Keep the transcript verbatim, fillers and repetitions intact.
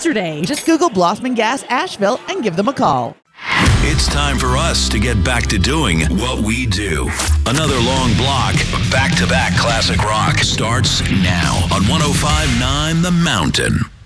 yesterday. Just Google Blossman Gas Asheville and give them a call. It's time for us to get back to doing what we do. Another long block of back-to-back classic rock starts now on one oh five point nine The Mountain.